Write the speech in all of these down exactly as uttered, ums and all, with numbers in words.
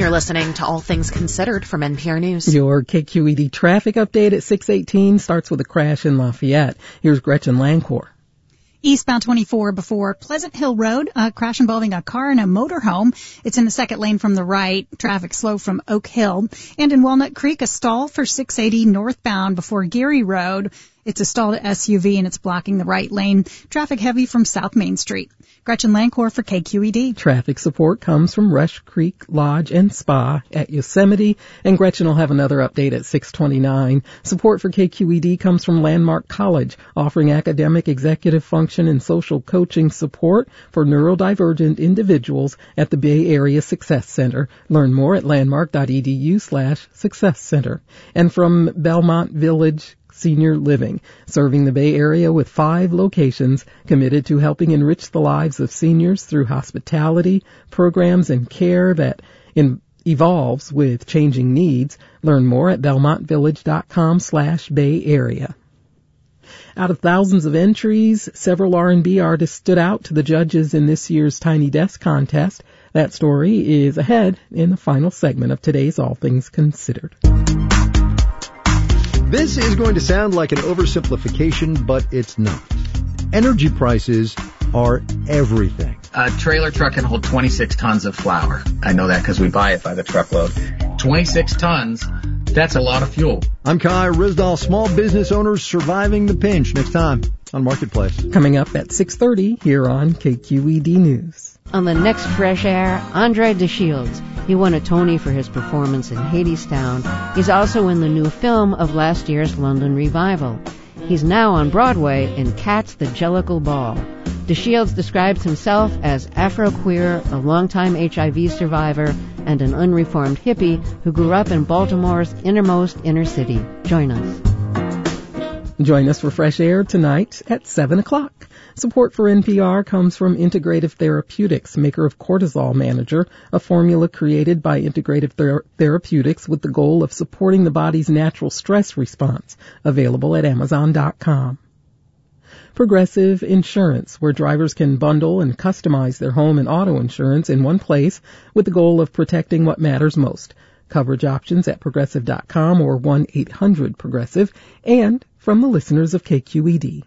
You're listening to All Things Considered from N P R News. Your K Q E D traffic update at six eighteen starts with a crash in Lafayette. Here's Gretchen Lancor. Eastbound twenty-four before Pleasant Hill Road, a crash involving a car and a motorhome. It's in the second lane from the right. Traffic slow from Oak Hill. And in Walnut Creek, a stall for six eighty northbound before Geary Road. It's a stalled S U V and it's blocking the right lane. Traffic heavy from South Main Street. Gretchen Lancor for K Q E D. Traffic support comes from Rush Creek Lodge and Spa at Yosemite, and Gretchen will have another update at six twenty-nine. Support for K Q E D comes from Landmark College, offering academic, executive function, and social coaching support for neurodivergent individuals at the Bay Area Success Center. Learn more at landmark.edu slash success center. And from Belmont Village Senior Living, serving the Bay Area with five locations, committed to helping enrich the lives of seniors through hospitality, programs, and care that in, evolves with changing needs. Learn more at belmontvillage.com slash Bay Area. Out of thousands of entries, several R and B artists stood out to the judges in this year's Tiny Desk contest. That story is ahead in the final segment of today's All Things Considered. This is going to sound like an oversimplification, but it's not. Energy prices are everything. A trailer truck can hold twenty-six tons of flour. I know that because we buy it by the truckload. twenty-six tons, that's a lot of fuel. I'm Kai Risdall, small business owners surviving the pinch. Next time on Marketplace. Coming up at six thirty here on K Q E D News. On the next Fresh Air, Andre DeShields. He won a Tony for his performance in Hadestown. He's also in the new film of last year's London revival. He's now on Broadway in Cats the Jellicle Ball. DeShields describes himself as Afro-queer, a longtime H I V survivor, and an unreformed hippie who grew up in Baltimore's innermost inner city. Join us. Join us for Fresh Air tonight at seven o'clock. Support for N P R comes from Integrative Therapeutics, maker of Cortisol Manager, a formula created by Integrative Ther- Therapeutics with the goal of supporting the body's natural stress response. Available at amazon dot com. Progressive Insurance, where drivers can bundle and customize their home and auto insurance in one place with the goal of protecting what matters most. Coverage options at progressive dot com or one eight hundred progressive, and from the listeners of K Q E D.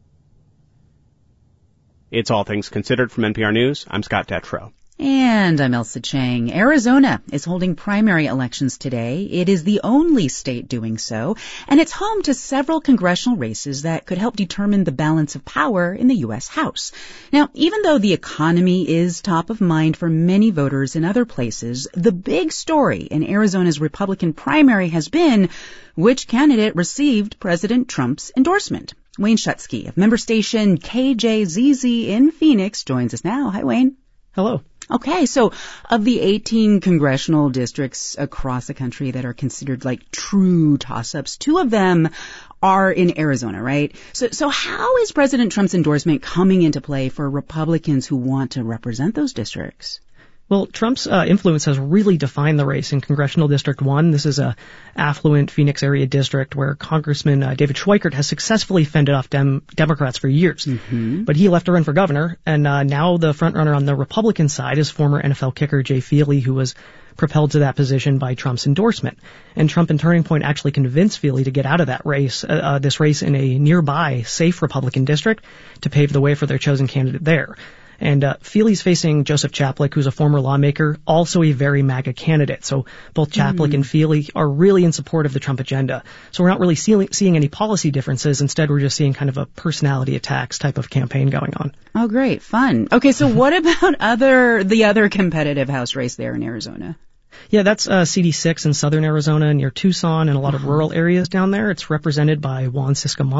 It's All Things Considered from N P R News. I'm Scott Detrow. And I'm Elsa Chang. Arizona is holding primary elections today. It is the only state doing so, and it's home to several congressional races that could help determine the balance of power in the U S House. Now, even though the economy is top of mind for many voters in other places, the big story in Arizona's Republican primary has been which candidate received President Trump's endorsement. Wayne Shutsky of member station K J Z Z in Phoenix joins us now. Hi, Wayne. Hello. Okay, so of the eighteen congressional districts across the country that are considered like true toss-ups, two of them are in Arizona, right? So, so how is President Trump's endorsement coming into play for Republicans who want to represent those districts? Well, Trump's uh, influence has really defined the race in Congressional District one. This is a affluent Phoenix area district where Congressman uh, David Schweikert has successfully fended off Dem- Democrats for years. Mm-hmm. But he left to run for governor, and uh, now the frontrunner on the Republican side is former N F L kicker Jay Feely, who was propelled to that position by Trump's endorsement. And Trump and Turning Point actually convinced Feely to get out of that race, uh, uh, this race in a nearby safe Republican district to pave the way for their chosen candidate there. And uh, Feely's facing Joseph Chaplik, who's a former lawmaker, also a very MAGA candidate. So both Chaplik mm. and Feely are really in support of the Trump agenda. So we're not really see- seeing any policy differences. Instead, we're just seeing kind of a personality attacks type of campaign going on. Oh, great. Fun. Okay, so what about other the other competitive House race there in Arizona? Yeah, that's uh, C D six in southern Arizona near Tucson and a lot uh-huh. of rural areas down there. It's represented by Juan Ciscomán.